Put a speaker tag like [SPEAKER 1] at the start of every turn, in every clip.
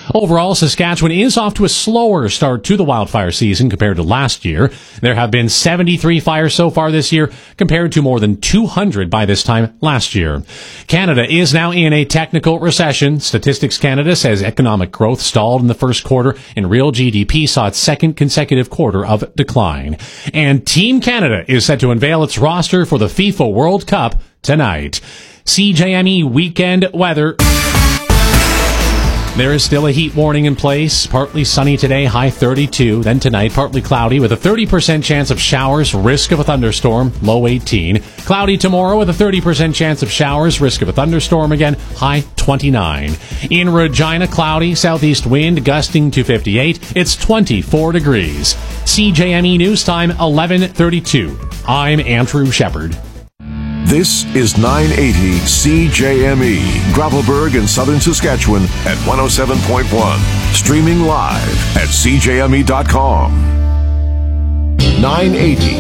[SPEAKER 1] Overall, Saskatchewan is off to a slower start to the wildfire season compared to last year. There have been 73 fires so far this year, compared to more than 200 by this time last year. Canada is now in a technical recession. Statistics Canada says economic growth stalled in the first quarter, and real GDP saw its second consecutive quarter of decline. And Team Canada is set to unveil its roster for the FIFA World Cup tonight. CJME weekend weather. There is still a heat warning in place. Partly sunny today, high 32. Then tonight, partly cloudy with a 30% chance of showers, risk of a thunderstorm, low 18. Cloudy tomorrow with a 30% chance of showers, risk of a thunderstorm again, high 29. In Regina, cloudy, southeast wind gusting to 58. It's 24 degrees. CJME News Time, 11:32. I'm Andrew Shepard.
[SPEAKER 2] This is 980 CJME, Gravelbourg in southern Saskatchewan at 107.1. Streaming live at CJME.com. 980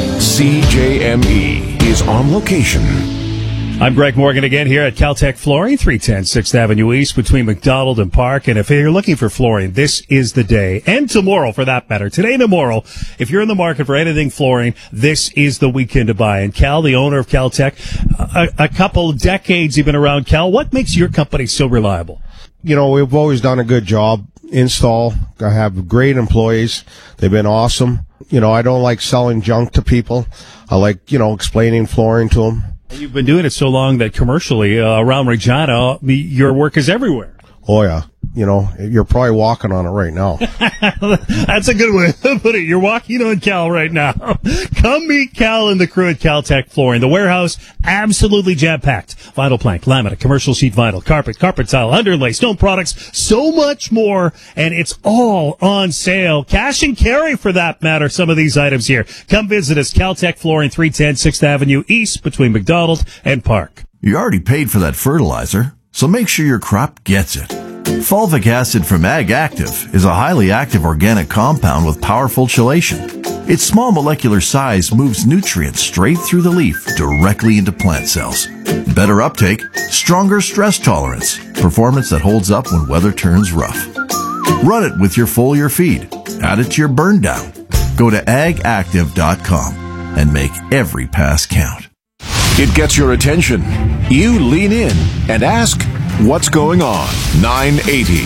[SPEAKER 2] CJME is on location.
[SPEAKER 3] I'm Greg Morgan again here at Caltech Flooring, 310 6th Avenue East between McDonald and Park. And if you're looking for flooring, this is the day. And tomorrow, for that matter. Today and tomorrow, if you're in the market for anything flooring, this is the weekend to buy. And Cal, the owner of Caltech, a couple of decades you've been around. Cal, what makes your company so reliable?
[SPEAKER 4] You know, we've always done a good job. Install. I have great employees. They've been awesome. You know, I don't like selling junk to people. I like, explaining flooring to them.
[SPEAKER 3] You've been doing it so long that commercially around Regina, your work is everywhere.
[SPEAKER 4] Oh, yeah. You're probably walking on it right now.
[SPEAKER 3] That's a good way to put it. You're walking on Cal right now. Come meet Cal and the crew at Caltech Flooring. The warehouse, absolutely jam-packed. Vinyl plank, laminate, commercial sheet vinyl, carpet tile, underlay, stone products, so much more. And it's all on sale. Cash and carry for that matter, some of these items here. Come visit us, Caltech Flooring, 310 6th Avenue East between McDonald and Park.
[SPEAKER 5] You already paid for that fertilizer, so make sure your crop gets it. Fulvic acid from Ag Active is a highly active organic compound with powerful chelation. Its small molecular size moves nutrients straight through the leaf directly into plant cells. Better uptake, stronger stress tolerance, performance that holds up when weather turns rough. Run it with your foliar feed. Add it to your burn down. Go to agactive.com and make every pass count.
[SPEAKER 2] It gets your attention. You lean in and ask, what's going on? 980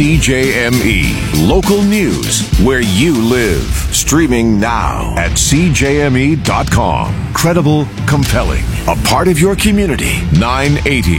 [SPEAKER 2] CJME. Local news where you live. Streaming now at CJME.com. Credible, compelling. A part of your community. 980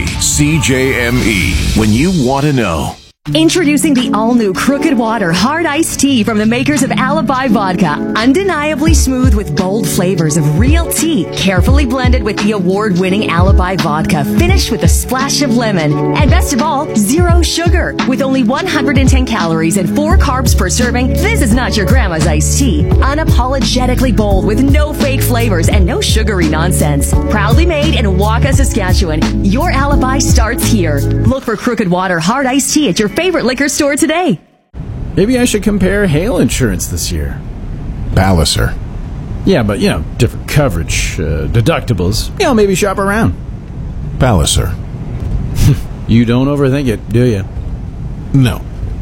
[SPEAKER 2] CJME. When you want to know.
[SPEAKER 6] Introducing the all-new Crooked Water Hard Iced Tea from the makers of Alibi Vodka. Undeniably smooth with bold flavors of real tea, carefully blended with the award-winning Alibi Vodka, finished with a splash of lemon. And best of all, zero sugar. With only 110 calories and 4 carbs per serving, this is not your grandma's iced tea. Unapologetically bold with no fake flavors and no sugary nonsense. Proudly made in Waka, Saskatchewan. Your alibi starts here. Look for Crooked Water Hard Iced Tea at your favorite liquor store today.
[SPEAKER 7] Maybe I should compare hail insurance this year.
[SPEAKER 4] Palliser.
[SPEAKER 7] Yeah, but, different coverage, deductibles. Maybe shop around.
[SPEAKER 4] Palliser.
[SPEAKER 7] You don't overthink it, do you?
[SPEAKER 4] No.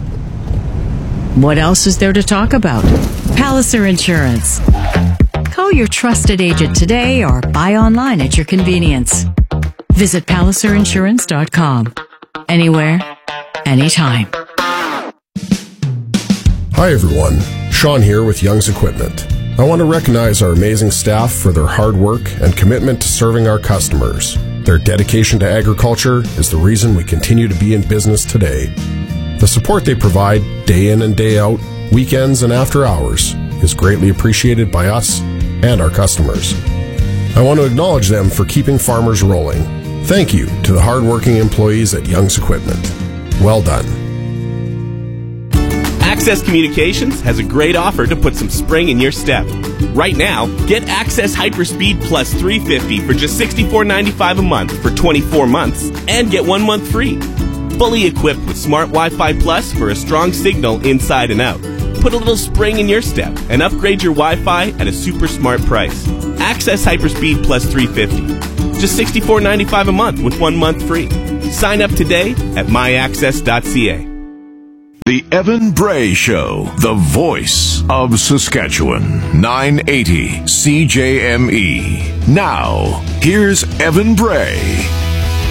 [SPEAKER 8] What else is there to talk about? Palliser Insurance. Call your trusted agent today or buy online at your convenience. Visit PalliserInsurance.com. Anywhere, anytime.
[SPEAKER 9] Hi everyone, Sean here with Young's Equipment. I want to recognize our amazing staff for their hard work and commitment to serving our customers. Their dedication to agriculture is the reason we continue to be in business today. The support they provide day in and day out, weekends and after hours, is greatly appreciated by us and our customers. I want to acknowledge them for keeping farmers rolling. Thank you to the hardworking employees at Young's Equipment. Well done.
[SPEAKER 10] Access Communications has a great offer to put some spring in your step. Right now, get Access Hyperspeed Plus 350 for just $64.95 a month for 24 months and get 1 month free. Fully equipped with Smart Wi-Fi Plus for a strong signal inside and out. Put a little spring in your step and upgrade your Wi-Fi at a super smart price. Access Hyperspeed Plus 350. Just $64.95 a month with 1 month free. Sign up today at myaccess.ca.
[SPEAKER 2] The The Evan Bray Show, the voice of Saskatchewan. 980 CJME. Now, here's Evan Bray.